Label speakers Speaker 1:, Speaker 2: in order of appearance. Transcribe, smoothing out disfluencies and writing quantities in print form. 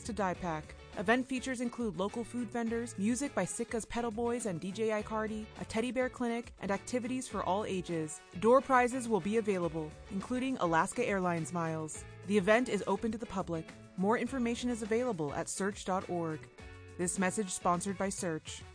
Speaker 1: Packs to Die Pack. Event features include local food vendors, music by Sitka's Pedal Boys and DJ Icardi, a teddy bear clinic, and activities for all ages. Door prizes will be available, including Alaska Airlines miles. The event is open to the public. More information is available at search.org. This message sponsored by Search.